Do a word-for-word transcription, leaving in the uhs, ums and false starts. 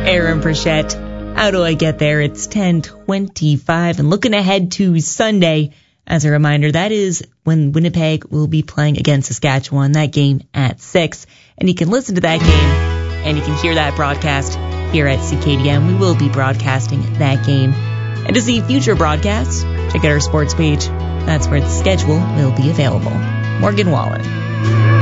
Aaron Burchett. How do I get there? It's ten twenty-five, and looking ahead to Sunday, as a reminder, that is when Winnipeg will be playing against Saskatchewan, that game at six. And you can listen to that game, and you can hear that broadcast here at C K D M. We will be broadcasting that game. And to see future broadcasts, check out our sports page. That's where the schedule will be available. Morgan Wallen.